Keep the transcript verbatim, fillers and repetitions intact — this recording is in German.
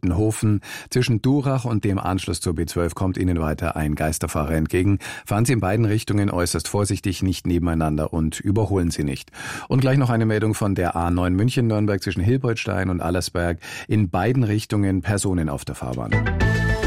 Altenhofen. Zwischen Durach und dem Anschluss zur B zwölf kommt Ihnen weiter ein Geisterfahrer entgegen. Fahren Sie in beiden Richtungen äußerst vorsichtig, nicht nebeneinander und überholen Sie nicht. Und gleich noch eine Meldung von der A neun München-Nürnberg zwischen Hilbertstein und Allersberg. In beiden Richtungen Personen auf der Fahrbahn.